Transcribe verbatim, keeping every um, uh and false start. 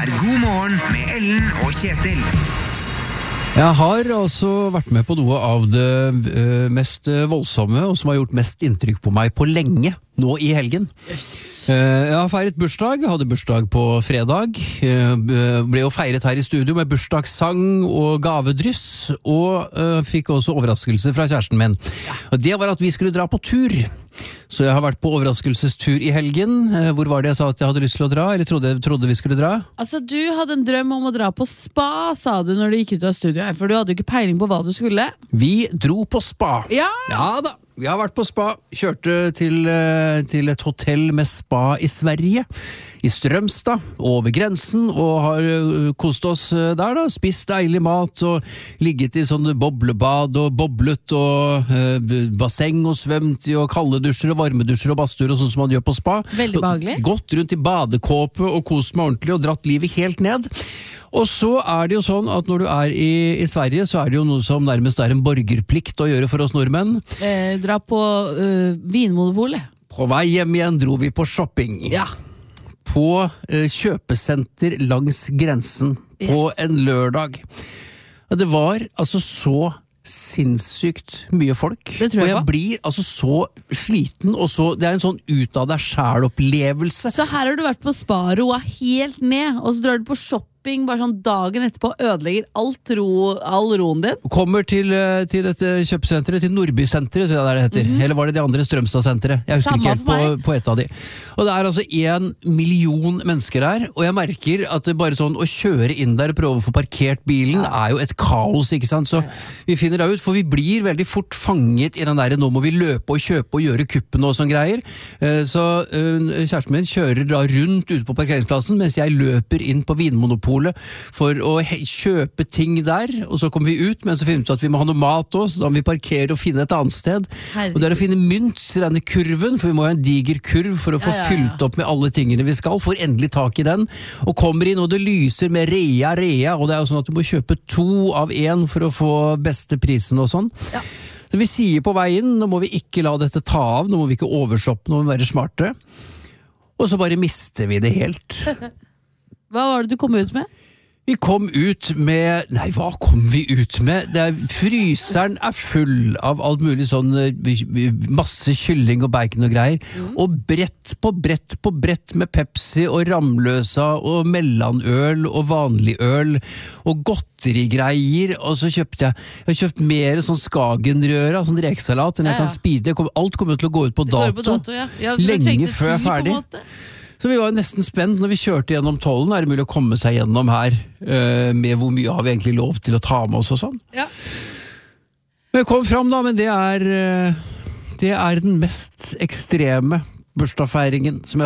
er God morgen med Ellen og Kjetil. Jeg har altså vært med på noe av det uh, mest voldsomme og som har gjort mest inntrykk på meg på lenge, nå i helgen. Yes. Uh, jeg har feiret bursdag, hadde bursdag på fredag, uh, ble jo feiret her i studio med bursdagssang og gavedryss, og uh, fikk også overraskelse fra kjæresten min. Ja. Og det var at vi skulle dra på tur. Så jeg har vært på overraskelsestur i helgen. Hvor var det jeg sa at jeg hadde lyst til å dra, eller trodde, trodde vi skulle dra? Altså, du hadde en drøm om å dra på spa, sa du når du gikk ut av studio, for du hadde jo ikke peiling på hva du skulle. Vi dro på spa. Ja! Ja da, vi har vært på spa. Kjørte til, til et hotell med spa i Sverige, i Strømstad, over grensen, og har kost oss der da, spist deilig mat, og ligget i sånne boblebad, og boblet, og eh, basseng, og svømt i, og kalde dusjer, og varmedusjer, og bastuer, og sånn som man gjør på spa. Veldig behagelig. Gått rundt i badekåpe, og kost meg ordentlig, og dratt livet helt ned. Og så er det jo sånn at når du er i, i Sverige, så er det jo noe som nærmest er en borgerplikt å gjøre for oss nordmenn. Eh, dra på uh, Vinmonopolet. På vei hjem igjen dro vi på shopping. Ja. På uh, kjøpesenter langs grensen, yes. På en lørdag. Det var altså så sinnssykt mye folk. Det tror jeg og jeg på. blir altså så sliten, og så, det er en sånn ut av deg selv opplevelse. Så her har du vært på spa, roa helt ned, og så drar du på shopping bare sånn dagen etterpå, ødelegger alt ro, all roen din. Kommer til, til dette kjøpesenteret, til Nordby-senteret, tror jeg det heter. Mm-hmm. Eller var det de andre Strømstad-senteret? Jeg husker Samme ikke helt på, på et av de. Og det er altså en million mennesker her, og jeg merker at det bare sånn å kjøre inn der og prøve å få parkert bilen ja. Er jo et kaos, ikke sant? Så vi finner det ut, for vi blir veldig fort fanget i den der, nå må vi løpe og kjøpe og gjøre kuppen og sånn greier. Så kjæresten min kjører da rundt ute på parkeringsplassen, mens jeg løper inn på Vinmonopolet for å kjøpe ting der, og så kommer vi ut, men så finner vi ut at vi må ha noe mat også, så da må vi parkere og finne et annet sted. Herregud. Og det er å finne mynt til denne kurven, for vi må ha en diger kurv for å få ja, ja, ja. Fylt opp med alle tingene vi skal, får endelig tak i den, og kommer inn, og det lyser med rea, rea, og det er jo sånn at du må kjøpe to av en for å få beste prisen og sånn. Ja. Så vi sier på veien, nå må vi ikke la dette ta av, nå må vi ikke overshoppe, nå må vi være smarte, og så bare mister vi det helt. Hva var det du kom ut med? Vi kom ut med... Nei, hva kom vi ut med? Det er, fryseren er full av alt mulig sånn masse kylling og bacon og greier. Mm. Og brett på brett på brett med Pepsi og Ramløsa og mellanøl og vanlig øl og godterigreier. Og så kjøpte jeg... Jeg har kjøpt mer sånn skagenrøra, sånn rekesalat, enn jeg ja, ja. Kan spise. Det kommer, alt kommer til å gå ut på det dato. På dato ja. Ja, lenge før jeg er ferdig. Så vi var nesten spent når vi kjørte gjennom tollen. Er det mulig å komme seg gjennom her uh, med hvor mye har vi egentlig lov til å ta med oss og sånn? Ja. Men vi kom fram da, men det er, uh, det er den mest ekstreme bursdagsfeiringen som jeg